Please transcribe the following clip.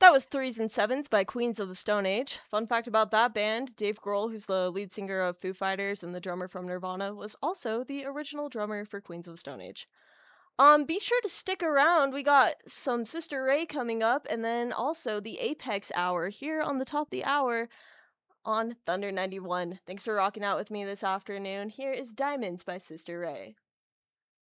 That was Threes and Sevens by Queens of the Stone Age. Fun fact about that band, Dave Grohl, who's the lead singer of Foo Fighters and the drummer from Nirvana, was also the original drummer for Queens of the Stone Age. Be sure to stick around. We got some Sister Ray coming up, and then also the Apex Hour here on the top of the hour on Thunder 91. Thanks for rocking out with me this afternoon. Here is Diamonds by Sister Ray.